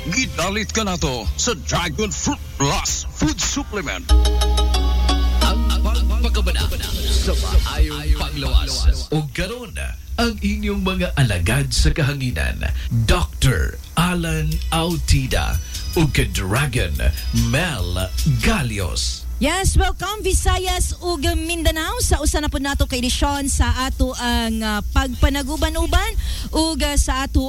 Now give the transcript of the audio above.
Gidalit ka na to sa Dragon Fruit Plus Food Supplement. Ang pagpagabana sa maayong panglawas. O karon ang inyong mga alagad sa kahanginan, Dr. Alan Autida o ka-Dragon Mel Galios. Yes, welcome Visayas ug Mindanao sa usa na pud nato ka edisyon sa ato ang pagpanaguban-uban ug sa ato